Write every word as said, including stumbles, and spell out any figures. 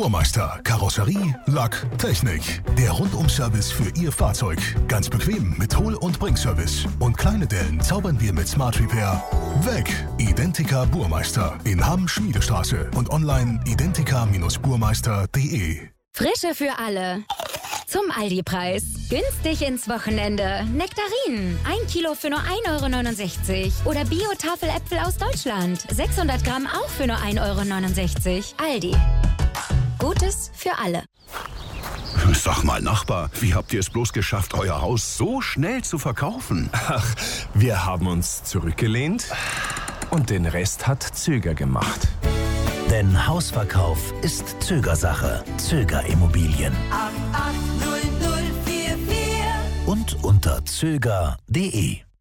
Burmeister. Karosserie, Lack, Technik. Der Rundum-Service für Ihr Fahrzeug. Ganz bequem mit Hol- und Bringservice. Und kleine Dellen zaubern wir mit Smart Repair weg. Identica Burmeister in Hamm-Schmiedestraße und online identica Bindestrich burmeister punkt de. Frische für alle. Zum Aldi-Preis. Günstig ins Wochenende. Nektarinen. Ein Kilo für nur ein Euro neunundsechzig. Oder Bio-Tafeläpfel aus Deutschland. sechshundert Gramm auch für nur ein Euro neunundsechzig. Aldi. Gutes für alle. Sag mal, Nachbar, wie habt ihr es bloß geschafft, euer Haus so schnell zu verkaufen? Ach, wir haben uns zurückgelehnt und den Rest hat Zöger gemacht. Denn Hausverkauf ist Zögersache. Zöger Immobilien. acht acht null null vier vier Und unter zöger punkt de.